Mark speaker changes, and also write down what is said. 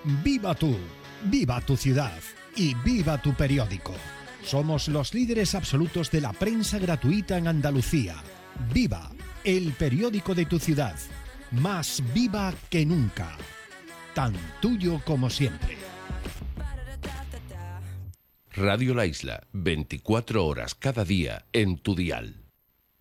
Speaker 1: Viva tú, viva tu ciudad y viva tu periódico. Somos los líderes absolutos de la prensa gratuita en Andalucía. Viva, el periódico de tu ciudad. Más viva que nunca. Tan tuyo como siempre.
Speaker 2: Radio La Isla, 24 horas cada día en tu dial.